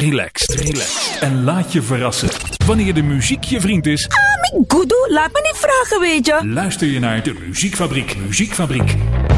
relaxed en laat je verrassen. Wanneer de muziek je vriend is... Gudu, laat me niet vragen, weet je. Luister je naar de Muziekfabriek.